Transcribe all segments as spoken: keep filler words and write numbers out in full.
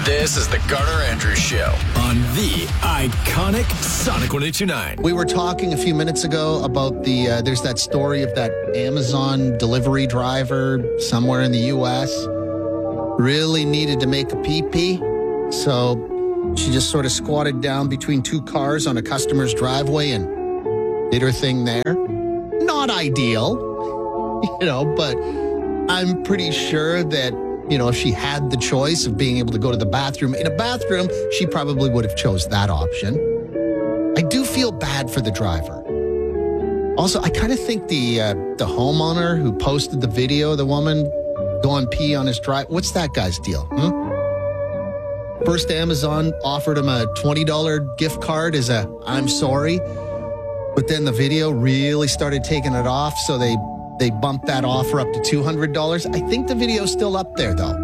This is the Garner Andrews Show on the iconic Sonic one oh two nine. We were talking a few minutes ago about the, uh, there's that story of that Amazon delivery driver somewhere in the U S really needed to make a pee-pee. So she just sort of squatted down between two cars on a customer's driveway and did her thing there. Not ideal, you know, but I'm pretty sure that, you know, if she had the choice of being able to go to the bathroom in a bathroom, she probably would have chose that option. I do feel bad for the driver. Also, I kind of think the uh, the homeowner who posted the video, the woman going pee on his drive, what's that guy's deal? Hmm? First, Amazon offered him a twenty dollars gift card as a I'm sorry, but then the video really started taking it off, so they They bumped that offer up to two hundred dollars. I think the video's still up there, though.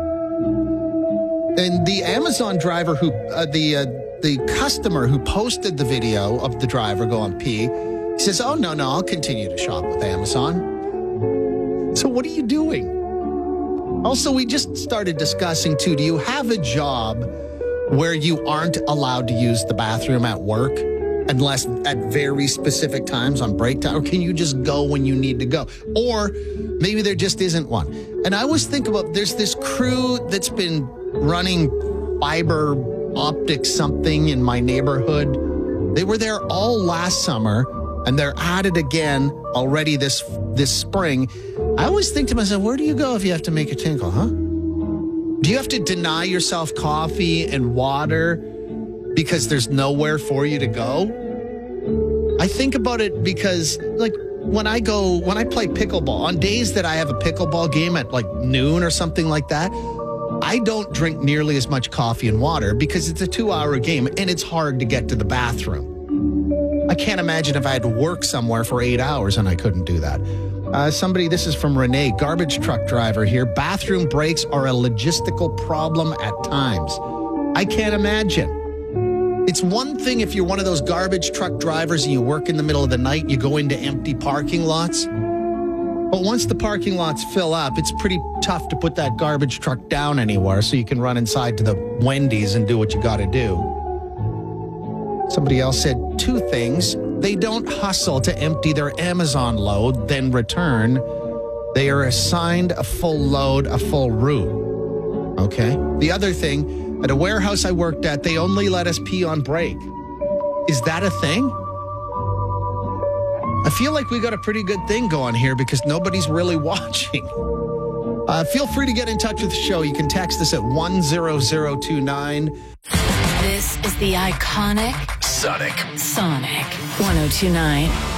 And the Amazon driver who, uh, the uh, the customer who posted the video of the driver going pee, says, oh, no, no, I'll continue to shop with Amazon. So what are you doing? Also, we just started discussing, too, do you have a job where you aren't allowed to use the bathroom at work? Unless at very specific times on break time, or can you just go when you need to go? Or maybe there just isn't one. And I always think about, there's this crew that's been running fiber optic something in my neighborhood. They were there all last summer, and they're at it again already this this spring. I always think to myself, where do you go if you have to make a tinkle, huh? Do you have to deny yourself coffee and water because there's nowhere for you to go? I think about it because, like, when I go, when I play pickleball, on days that I have a pickleball game at, like, noon or something like that, I don't drink nearly as much coffee and water because it's a two-hour game and it's hard to get to the bathroom. I can't imagine if I had to work somewhere for eight hours and I couldn't do that. Uh, somebody, this is from Renee, garbage truck driver here. Bathroom breaks are a logistical problem at times. I can't imagine. It's one thing if you're one of those garbage truck drivers and you work in the middle of the night, you go into empty parking lots. But once the parking lots fill up, it's pretty tough to put that garbage truck down anywhere so you can run inside to the Wendy's and do what you got to do. Somebody else said two things. They don't hustle to empty their Amazon load, then return. They are assigned a full load, a full route. Okay. The other thing, at a warehouse I worked at, they only let us pee on break. Is that a thing? I feel like we got a pretty good thing going here because nobody's really watching. Uh, feel free to get in touch with the show. You can text us at one zero zero two nine. This is the iconic Sonic. Sonic one oh two nine.